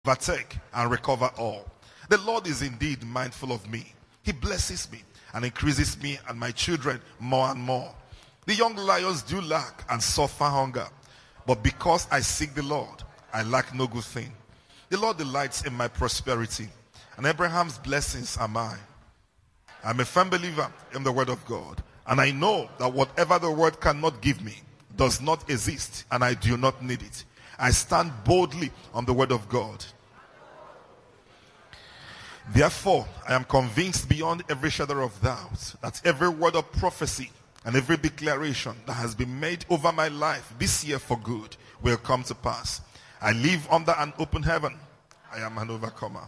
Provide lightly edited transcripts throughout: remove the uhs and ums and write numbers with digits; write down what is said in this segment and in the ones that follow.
overtake and recover all. The Lord is indeed mindful of me. He blesses me and increases me and my children more and more. The young lions do lack and suffer hunger, but because I seek the Lord, I lack no good thing. The Lord delights in my prosperity, and Abraham's blessings are mine. I'm a firm believer in the word of God, and I know that whatever the word cannot give me does not exist, and I do not need it. I stand boldly on the word of God. Therefore, I am convinced beyond every shadow of doubt that every word of prophecy and every declaration that has been made over my life this year for good will come to pass. I live under an open heaven. I am an overcomer.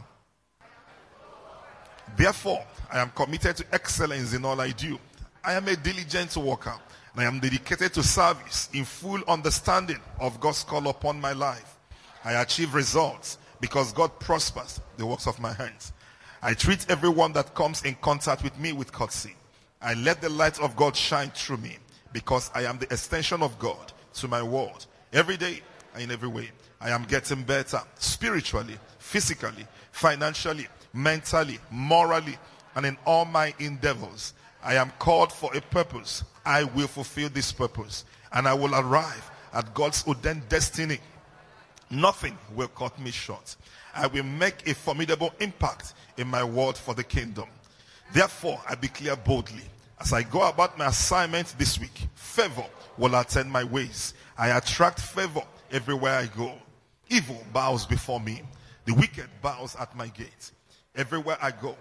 Therefore, I am committed to excellence in all I do. I am a diligent worker, and I am dedicated to service in full understanding of God's call upon my life. I achieve results because God prospers the works of my hands. I treat everyone that comes in contact with me with courtesy. I let the light of God shine through me because I am the extension of God to my world. Every day and in every way, I am getting better spiritually, physically, financially, mentally, morally, and in all my endeavors. I am called for a purpose. I will fulfill this purpose, and I will arrive at God's ordained destiny. Nothing will cut me short. I will make a formidable impact in my world for the kingdom. Therefore, I declare boldly, as I go about my assignment this week, favor will attend my ways. I attract favor everywhere I go. Evil bows before me. The wicked bows at my gate. Everywhere I go,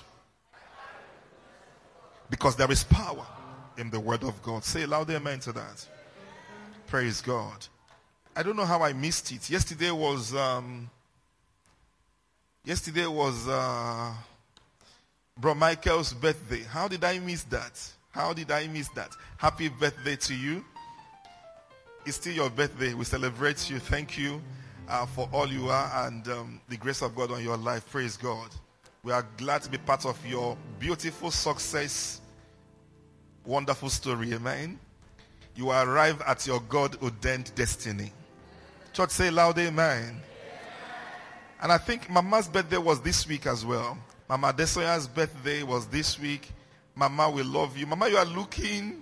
because there is power in the word of God. Say loud amen to that. Praise God. I don't know how I missed it. Yesterday was Bro Michael's birthday. How did I miss that? Happy birthday to you. It's still your birthday. We celebrate you. Thank you for all you are and the grace of God on your life. Praise God. We are glad to be part of your beautiful success, wonderful story. Amen. You arrive at your God-ordained destiny. Church, say loud amen. And I think Mama's birthday was this week as well. Mama Desoya's birthday was this week. Mama, we love you. Mama, you are looking.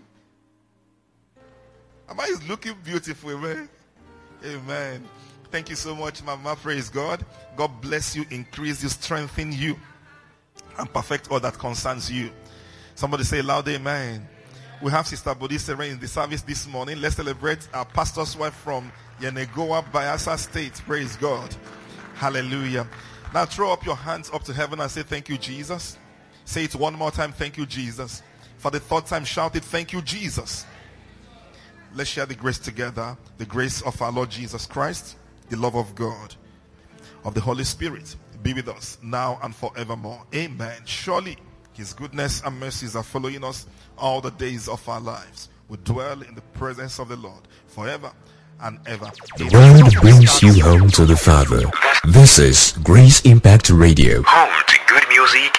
Mama is looking beautiful. Amen. Amen. Thank you so much, Mama. Praise God. God bless you, increase you, strengthen you, and perfect all that concerns you. Somebody say loud amen. We have Sister Bodhisere in the service this morning. Let's celebrate our pastor's wife from Yenegoa, Bayelsa State. Praise God. Hallelujah. Now throw up your hands up to heaven and say thank you, Jesus. Say it one more time. Thank you, Jesus. For the third time, shout it. Thank you, Jesus. Let's share the grace together. The grace of our Lord Jesus Christ, the love of God, of the Holy Spirit be with us now and forevermore. Amen. Surely his goodness and mercies are following us all the days of our lives. We dwell in the presence of the Lord forever and ever. The word brings you home to the Father. This is Grace Impact Radio. Home to good music